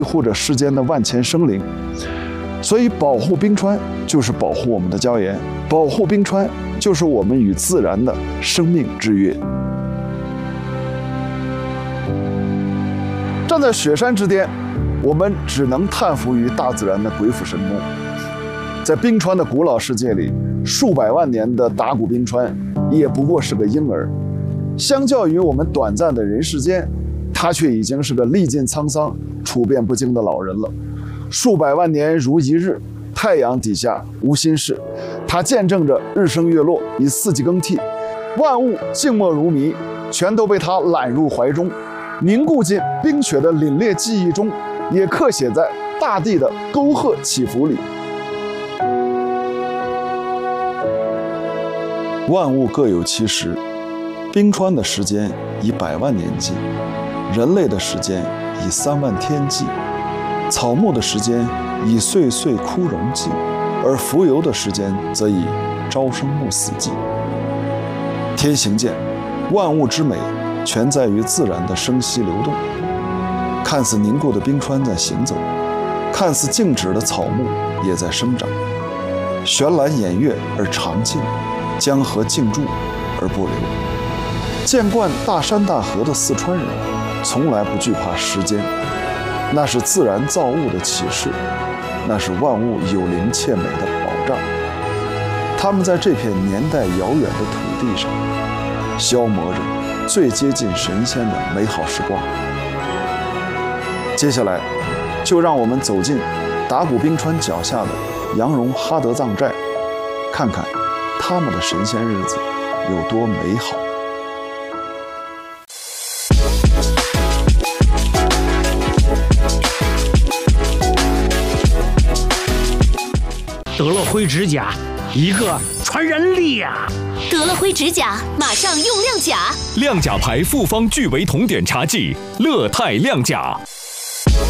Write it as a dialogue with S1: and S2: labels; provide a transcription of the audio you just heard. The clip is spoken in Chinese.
S1: 护着世间的万千生灵。所以保护冰川就是保护我们的礁岩，保护冰川就是我们与自然的生命之约。站在雪山之巅，我们只能叹服于大自然的鬼斧神工。在冰川的古老世界里，数百万年的达古冰川也不过是个婴儿，相较于我们短暂的人世间，它却已经是个历尽沧桑、处变不惊的老人了。数百万年如一日，太阳底下无心事，它见证着日升月落，以四季更替，万物静默如谜，全都被它揽入怀中，凝固进冰雪的凛冽记忆中，也刻写在大地的沟壑起伏里。万物各有其时，冰川的时间以100万年计，人类的时间以3万天计，草木的时间以岁岁枯荣计，而蜉蝣的时间则以朝生暮死计。天行健，万物之美全在于自然的生息流动。看似凝固的冰川在行走，看似静止的草木也在生长。悬栏掩月而长静，江河静注而不流。见惯大山大河的四川人，从来不惧怕时间，那是自然造物的启示，那是万物有灵且美的保障。他们在这片年代遥远的土地上，消磨着最接近神仙的美好时光。接下来，就让我们走进达古冰川脚下的羊绒哈德藏寨，看看他们的神仙日子有多美好。
S2: 德乐辉指甲，一个传人力呀！
S3: 德乐辉指甲，马上用亮甲。
S4: 亮甲牌复方聚维酮碘茶剂，乐泰亮甲。